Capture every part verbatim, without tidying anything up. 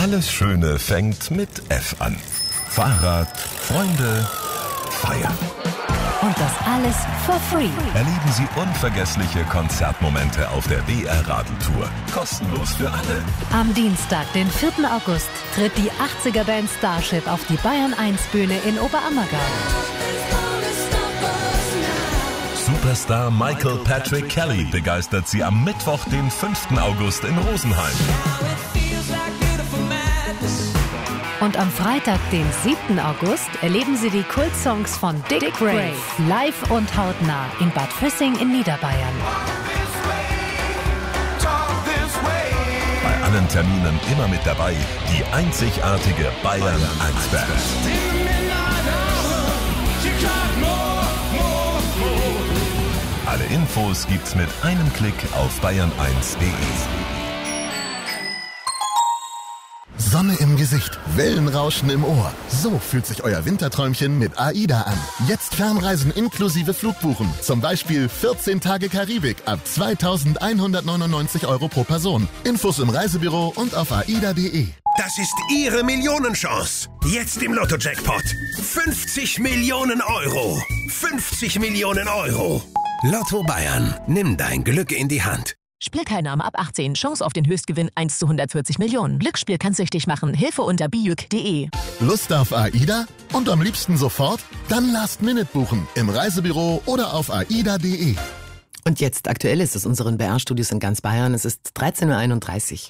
Alles Schöne fängt mit F an. Fahrrad, Freunde, Feiern. Und das alles for free. Erleben Sie unvergessliche Konzertmomente auf der B R-Radeltour. Kostenlos für alle. Am Dienstag, den vierten August, tritt die achtziger-Band Starship auf die Bayern eins Bühne in Oberammergau. Superstar Michael Patrick Kelly begeistert Sie am Mittwoch, den fünften August in Rosenheim. Und am Freitag, den siebten August, erleben Sie die Kultsongs von Dick, Dick Brave live und hautnah in Bad Füssing in Niederbayern. Bei allen Terminen immer mit dabei die einzigartige Bayern eins Band. Alle Infos gibt's mit einem Klick auf bayern eins punkt de. Sonne im Gesicht, Wellenrauschen im Ohr. So fühlt sich euer Winterträumchen mit AIDA an. Jetzt Fernreisen inklusive Flugbuchen. Zum Beispiel vierzehn Tage Karibik ab zweitausendeinhundertneunundneunzig Euro pro Person. Infos im Reisebüro und auf aida punkt de. Das ist Ihre Millionenchance. Jetzt im Lotto-Jackpot. fünfzig Millionen Euro. fünfzig Millionen Euro. Lotto Bayern. Nimm dein Glück in die Hand. Spielteilnahme ab achtzehn. Chance auf den Höchstgewinn eins zu hundertvierzig Millionen. Glücksspiel kann süchtig machen. Hilfe unter bijuk punkt de. Lust auf AIDA? Und am liebsten sofort? Dann Last Minute buchen. Im Reisebüro oder auf aida punkt de. Und jetzt aktuell ist es unseren B R-Studios in ganz Bayern. Es ist dreizehn Uhr einunddreißig.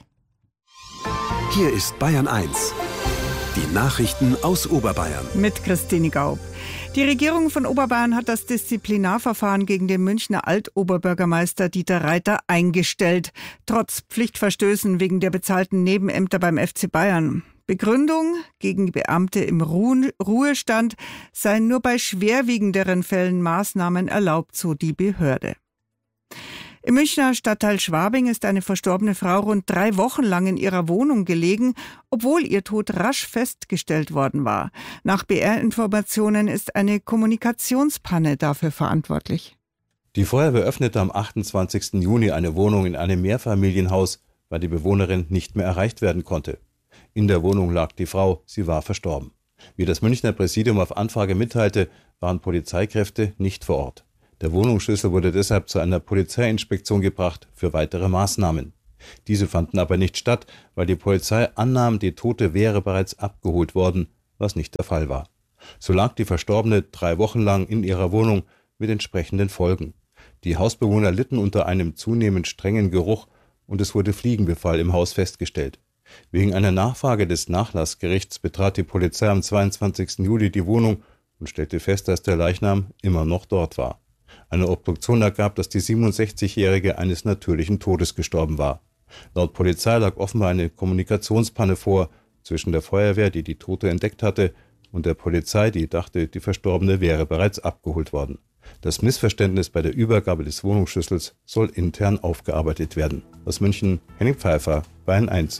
Hier ist Bayern eins. Die Nachrichten aus Oberbayern. Mit Christine Gaub. Die Regierung von Oberbayern hat das Disziplinarverfahren gegen den Münchner Altoberbürgermeister Dieter Reiter eingestellt, trotz Pflichtverstößen wegen der bezahlten Nebenämter beim F C Bayern. Begründung: gegen Beamte im Ruhe- Ruhestand seien nur bei schwerwiegenderen Fällen Maßnahmen erlaubt, so die Behörde. Im Münchner Stadtteil Schwabing ist eine verstorbene Frau rund drei Wochen lang in ihrer Wohnung gelegen, obwohl ihr Tod rasch festgestellt worden war. Nach B R-Informationen ist eine Kommunikationspanne dafür verantwortlich. Die Feuerwehr öffnete am achtundzwanzigsten Juni eine Wohnung in einem Mehrfamilienhaus, weil die Bewohnerin nicht mehr erreicht werden konnte. In der Wohnung lag die Frau, sie war verstorben. Wie das Münchner Präsidium auf Anfrage mitteilte, waren Polizeikräfte nicht vor Ort. Der Wohnungsschlüssel wurde deshalb zu einer Polizeiinspektion gebracht für weitere Maßnahmen. Diese fanden aber nicht statt, weil die Polizei annahm, die Tote wäre bereits abgeholt worden, was nicht der Fall war. So lag die Verstorbene drei Wochen lang in ihrer Wohnung mit entsprechenden Folgen. Die Hausbewohner litten unter einem zunehmend strengen Geruch und es wurde Fliegenbefall im Haus festgestellt. Wegen einer Nachfrage des Nachlassgerichts betrat die Polizei am zweiundzwanzigsten Juli die Wohnung und stellte fest, dass der Leichnam immer noch dort war. Eine Obduktion ergab, dass die siebenundsechzigjährige eines natürlichen Todes gestorben war. Laut Polizei lag offenbar eine Kommunikationspanne vor zwischen der Feuerwehr, die die Tote entdeckt hatte, und der Polizei, die dachte, die Verstorbene wäre bereits abgeholt worden. Das Missverständnis bei der Übergabe des Wohnungsschlüssels soll intern aufgearbeitet werden. Aus München, Henning Pfeiffer, Bayern eins.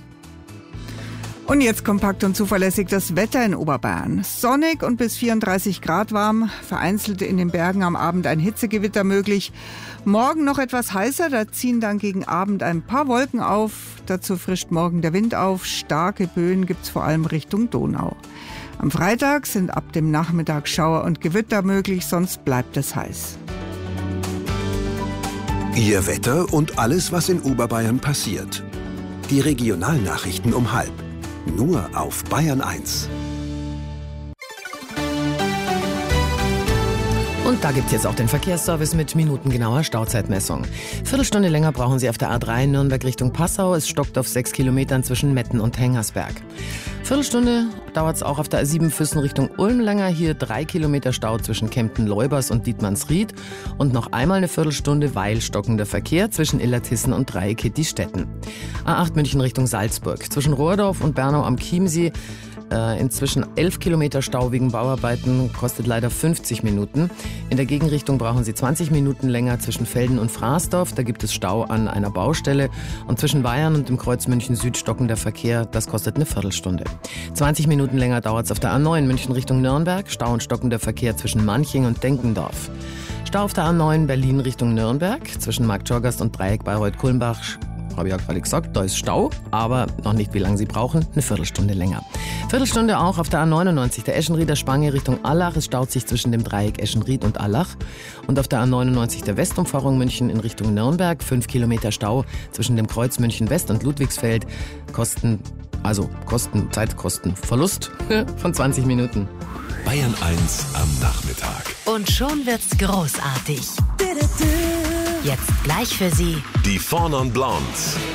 Und jetzt kompakt und zuverlässig das Wetter in Oberbayern. Sonnig und bis vierunddreißig Grad warm, vereinzelt in den Bergen am Abend ein Hitzegewitter möglich. Morgen noch etwas heißer, da ziehen dann gegen Abend ein paar Wolken auf. Dazu frischt morgen der Wind auf. Starke Böen gibt's vor allem Richtung Donau. Am Freitag sind ab dem Nachmittag Schauer und Gewitter möglich, sonst bleibt es heiß. Ihr Wetter und alles, was in Oberbayern passiert. Die Regionalnachrichten um halb. Nur auf Bayern eins. Und da gibt es jetzt auch den Verkehrsservice mit minutengenauer Stauzeitmessung. Viertelstunde länger brauchen Sie auf der A drei Nürnberg Richtung Passau. Es stockt auf sechs Kilometern zwischen Metten und Hengersberg. Viertelstunde dauert es auch auf der A sieben Füssen Richtung Ulm länger. Hier drei Kilometer Stau zwischen Kempten-Leubers und Dietmannsried. Und noch einmal eine Viertelstunde, weil stockender Verkehr zwischen Illertissen und Dreieck-Diestetten. A acht München Richtung Salzburg. Zwischen Rohrdorf und Bernau am Chiemsee Äh, inzwischen elf Kilometer Stau wegen Bauarbeiten, kostet leider fünfzig Minuten. In der Gegenrichtung brauchen Sie zwanzig Minuten länger zwischen Velden und Fraßdorf. Da gibt es Stau an einer Baustelle. Und zwischen Weyern und dem Kreuz München Süd stockender Verkehr, das kostet eine Viertelstunde. zwanzig Minuten länger dauert es auf der A neun München Richtung Nürnberg. Stau und stockender Verkehr zwischen Manching und Denkendorf. Stau auf der A neun Berlin Richtung Nürnberg. Zwischen Marktschorgast und Dreieck Bayreuth-Kulmbach habe ich ja gerade gesagt, da ist Stau, aber noch nicht, wie lange Sie brauchen, eine Viertelstunde länger. Viertelstunde auch auf der A neunundneunzig, der Eschenrieder Spange Richtung Allach. Es staut sich zwischen dem Dreieck Eschenried und Allach. Und auf der A neunundneunzig der Westumfahrung München in Richtung Nürnberg, fünf Kilometer Stau zwischen dem Kreuz München West und Ludwigsfeld. Kosten, also Kosten, Zeitkosten, Verlust von zwanzig Minuten. Bayern eins am Nachmittag. Und schon wird's großartig. Jetzt gleich für Sie Die Four Non Blondes.